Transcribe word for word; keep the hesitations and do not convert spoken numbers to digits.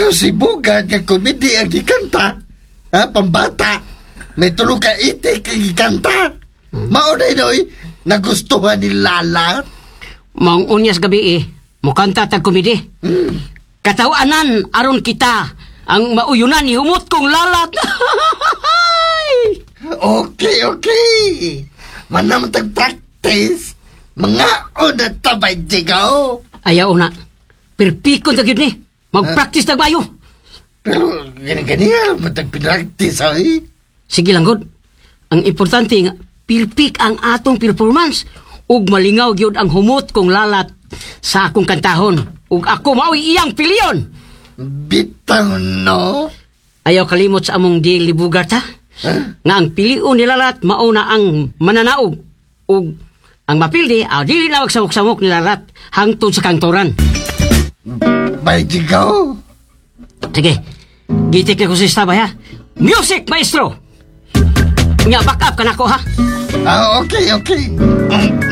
Pero si Bugad nga komedi ang gikanta, ha, pambata. May tulog ka itik ang gikanta. Maunay noy, nagustuhan ni Lala. Maong unyas gabi eh, mukanta tag komedi. Hmm. Katawanan aron kita ang mauyunan ni humot kong lalat. Okay, okay. Manam tag-practice. Mga una tabay jigaw. Ayaw na. Perpikon tag yun eh. Mag-practice tag mayo. Pero gani-gani matag pinractice ay. Sige lang, God. Ang importante nga, pilpik ang atong performance ug malingaw gyud ang humot kong lalat sa akong kantahon ug ako mao'y iyang piliyon. Bitaw no? Ayaw kalimot sa among daily Bugart ha? Huh? Nga ang pilion ni lalat mauna ang mananaog ug ang mapildi aw dili na magsamok-samok ni lalat hangtod sa kantoran. Bay jigaw. Sige, gitik na ko sa istabay ha. Music, maestro! Nga, back up ka na ko ha. Ah, okay, okay. Mm.